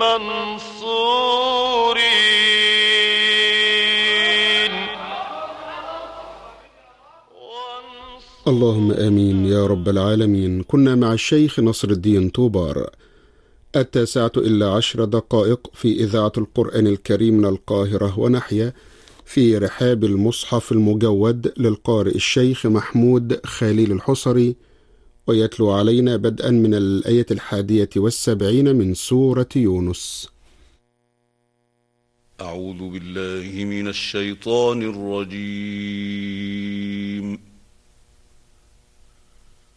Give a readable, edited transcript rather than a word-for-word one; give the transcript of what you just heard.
المنصورين. اللهم آمين يا رب العالمين. كنا مع الشيخ نصر الدين طوبار. 9:10 في إذاعة القرآن الكريم من القاهرة ونحيا، في رحاب المصحف المجود للقارئ الشيخ محمود خليل الحصري، ويتلو علينا بدءا من الآية 71 من سورة يونس. أعوذ بالله من الشيطان الرجيم.